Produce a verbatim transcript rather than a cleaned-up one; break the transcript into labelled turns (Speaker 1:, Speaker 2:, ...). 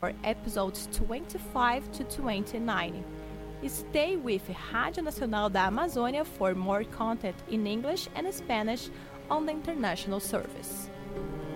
Speaker 1: for episodes twenty-five to twenty-nine. Stay with Rádio Nacional da Amazônia for more content in English and Spanish on the international service.